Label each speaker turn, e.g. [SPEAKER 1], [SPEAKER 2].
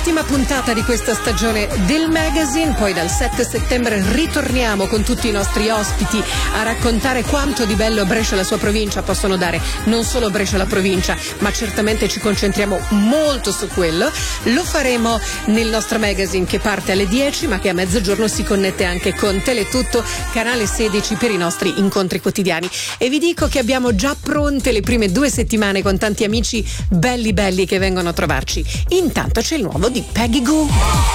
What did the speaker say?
[SPEAKER 1] Ultima puntata di questa stagione del magazine, poi dal 7 settembre ritorniamo con tutti i nostri ospiti a raccontare quanto di bello Brescia e la sua provincia possono dare, non solo Brescia e la provincia, ma certamente ci concentriamo molto su quello. Lo faremo nel nostro magazine che parte alle 10, ma che a mezzogiorno si connette anche con Teletutto, canale 16, per i nostri incontri quotidiani. E vi dico che abbiamo già pronte le prime 2 settimane con tanti amici belli che vengono a trovarci. Intanto c'è il nuovo di Peggy Gou.